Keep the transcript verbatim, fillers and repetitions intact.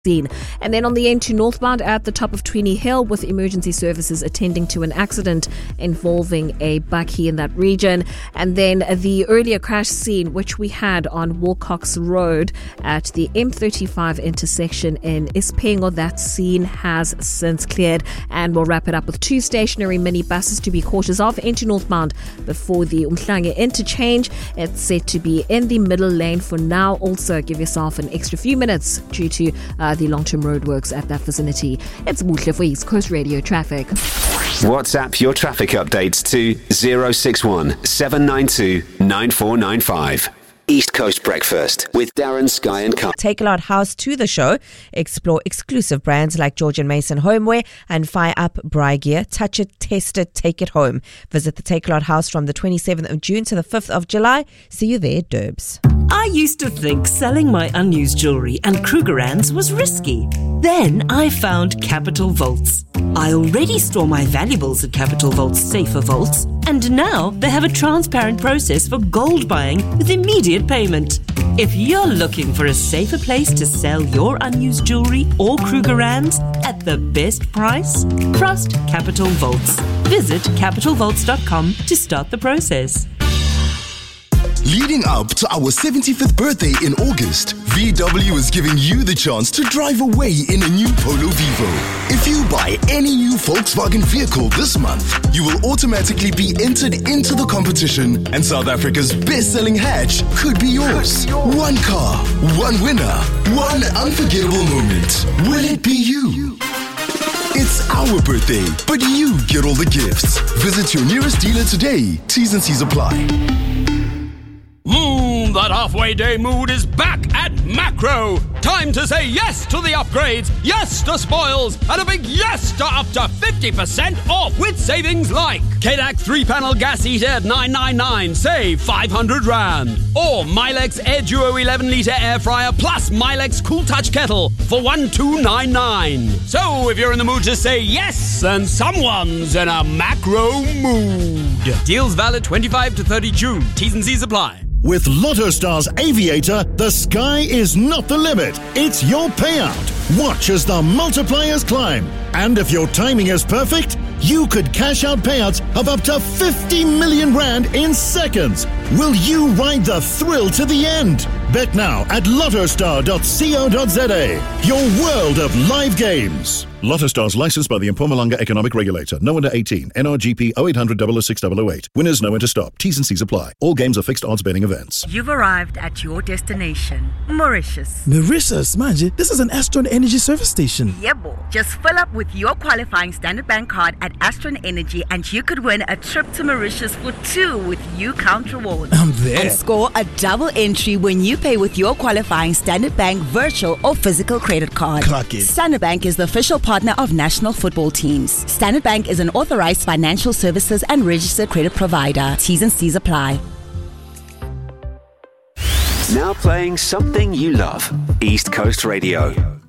And then on the N two northbound at the top of Tweeny Hill, with emergency services attending to an accident involving a bakkie in that region. And then the earlier crash scene, which we had on Wilcox Road at the M thirty-five intersection in Ispengo, that scene has since cleared. And we'll wrap it up with two stationary minibuses to be cautious of. N two northbound before the Umhlanga interchange. It's set to be in the middle lane for now. Also, give yourself an extra few minutes due to uh, the long-term roadworks at that vicinity. It's Buhle for East Coast Radio Traffic. WhatsApp your traffic updates to zero six one seven nine two nine four nine five. East Coast Breakfast with Darren, Sky and Carl. Takealot House to the show. Explore exclusive brands like George and Mason Homeware and Fire Up Bri Gear. Touch it, test it, take it home. Visit the Takealot House from the twenty-seventh of June to the fifth of July. See you there, Derbs. I used to think selling my unused jewellery and Krugerrands was risky. Then I found Capital Vaults. I already store my valuables at Capital Vaults Safer Vaults, and now they have a transparent process for gold buying with immediate payment. If you're looking for a safer place to sell your unused jewellery or Krugerrands at the best price, trust Capital Vaults. Visit capital vaults dot com to start the process. Leading up to our seventy-fifth birthday in August, V W is giving you the chance to drive away in a new Polo Vivo. If you buy any new Volkswagen vehicle this month, you will automatically be entered into the competition, and South Africa's best-selling hatch could be yours. One car, one winner, one unforgettable moment. Will it be you? It's our birthday, but you get all the gifts. Visit your nearest dealer today. T's and C's apply. Mmm, that halfway day mood is back at Macro. Time to say yes to the upgrades, yes to spoils, and a big yes to up to fifty percent off with savings like K D A C three-panel gas heater at nine ninety-nine, save five hundred rand. Or Milex Air Duo eleven litre air fryer plus Milex Cool Touch kettle for one two nine nine. So if you're in the mood to say yes, then someone's in a Macro mood. Deals valid twenty-fifth to thirtieth of June. T's and C's apply. With LottoStar's Aviator, the sky is not the limit. It's your payout. Watch as the multipliers climb. And if your timing is perfect, you could cash out payouts of up to fifty million rand in seconds. Will you ride the thrill to the end? Bet now at lottostar dot co dot za. Your world of live games. LottoStar's licensed by the Mpumalanga Economic Regulator. No under eighteen. N R G P oh eight hundred double oh six double oh eight. Winners know when to stop. T's and C's apply. All games are fixed odds betting events. You've arrived at your destination, Mauritius. Mauritius, manje. This is an Astron Energy service station. Yebo. Just fill up with your qualifying Standard Bank card at Astron Energy and you could win a trip to Mauritius for two with U Count Rewards. I'm there. And score a double entry when you pay with your qualifying Standard Bank virtual or physical credit card. Clock it. Standard Bank is the official partner of national football teams. Standard Bank is an authorized financial services and registered credit provider. T's and C's apply. Now playing something you love. East Coast Radio.